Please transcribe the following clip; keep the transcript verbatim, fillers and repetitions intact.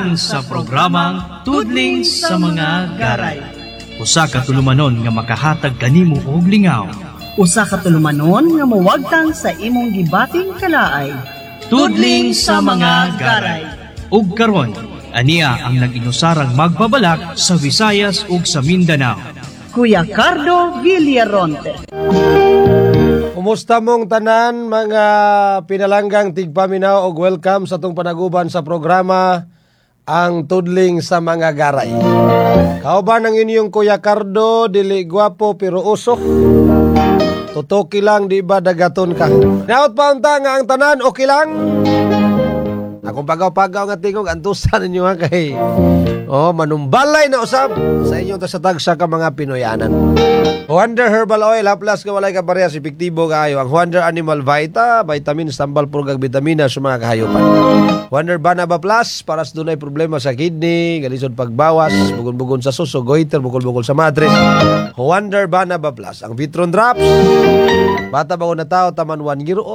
sa programang Tudling sa mga Garay. Usa ka tulumanon nga makahatag kanimo og lingaw. Usa ka tulumanon nga muwagtang sa imong gibating kalaay. Tudling sa mga Garay. Ug karon, aniya ang nag-inusarang magbabalak sa Visayas ug sa Mindanao. Kuya Cardo Villaronte. Kumusta mong tanan mga pinalanggang tigpaminaw og welcome sa tong panaguban sa programa Ang Tudling sa mga Garay. Kauban ang inyong Kuya Cardo, dili gwapo pero usok. Tutoki lang, di ba dagaton ka? Naot pa unta nga ang tanan, okay lang? Akong pagaw-pagaw nga tingog, antusan ninyo ha kay oh, manumbalay na usab sa inyong tasatag sa ka mga Pinoyanan. Wonder Herbal Oil, haplas ka walay ka parehas, epektibo kaayo. Ang Wonder Animal Vita, vitamins, tambal, purgag, vitamina sa mga kahayopan. Wonder Banaba Plus, para sa dunay problema sa kidney, galisod pagbawas, bugon-bugon sa suso, goiter, bukol-bukol sa matres. Wonder Banaba Plus, ang Vitron Drops, bata ba na tao, taman one year